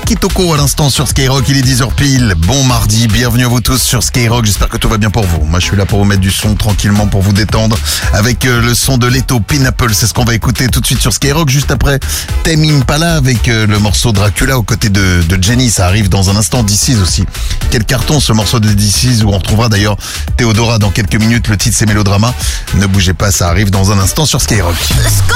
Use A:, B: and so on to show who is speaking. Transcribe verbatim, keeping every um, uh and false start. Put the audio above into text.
A: Kitoko à l'instant sur Skyrock, il est dix heures pile. Bon mardi, bienvenue à vous tous sur Skyrock, j'espère que tout va bien pour vous. Moi je suis là pour vous mettre du son tranquillement, pour vous détendre avec euh, le son de Leto, Pineapple, c'est ce qu'on va écouter tout de suite sur Skyrock. Juste après Tame Impala avec euh, le morceau Dracula aux côtés de, de Jenny, ça arrive dans un instant. D six aussi, quel carton ce morceau de D six où on retrouvera d'ailleurs Théodora dans quelques minutes. Le titre c'est Mélodrama, ne bougez pas, ça arrive dans un instant sur Skyrock.
B: Let's go!